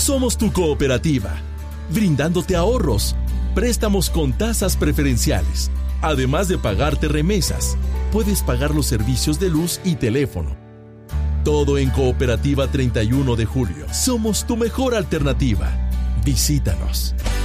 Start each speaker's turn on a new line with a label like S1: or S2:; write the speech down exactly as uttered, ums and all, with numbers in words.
S1: Somos tu cooperativa, brindándote ahorros, préstamos con tasas preferenciales. Además de pagarte remesas, puedes pagar los servicios de luz y teléfono. Todo en Cooperativa treinta y uno de Julio. Somos tu mejor alternativa. Visítanos.